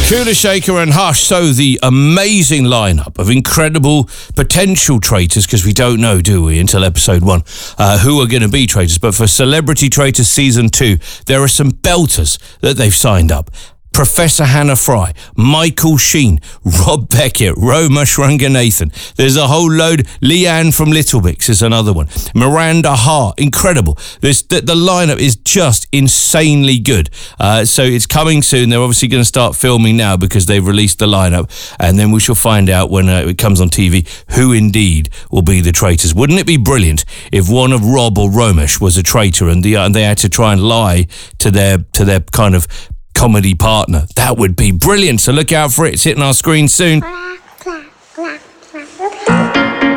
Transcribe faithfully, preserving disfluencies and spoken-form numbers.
Kula Shaker and Hush. So the amazing lineup of incredible potential traitors, because we don't know, do we, until episode one, uh, who are going to be traitors. But for Celebrity Traitors Season two, there are some belters that they've signed up. Professor Hannah Fry, Michael Sheen, Rob Beckett, Romesh Ranganathan. There's a whole load. Leanne from Little Mix is another one. Miranda Hart, incredible. This, the, the lineup is just insanely good. Uh, so it's coming soon. They're obviously going to start filming now because they've released the lineup. And then we shall find out when uh, it comes on T V who indeed will be the traitors. Wouldn't it be brilliant if one of Rob or Romesh was a traitor and, the, uh, and they had to try and lie to their to their kind of comedy partner? That would be brilliant. So look out for it. It's hitting our screen soon.